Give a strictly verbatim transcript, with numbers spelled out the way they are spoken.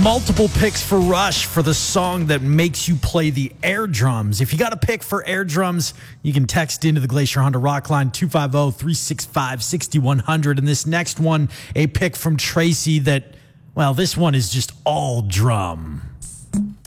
Multiple picks for Rush for the song that makes you play the air drums. If you got a pick for air drums, you can text into the Glacier Honda Rock line two five zero, three six five, six one zero zero. And this next one, a pick from Tracy that, well, this one is just all drum.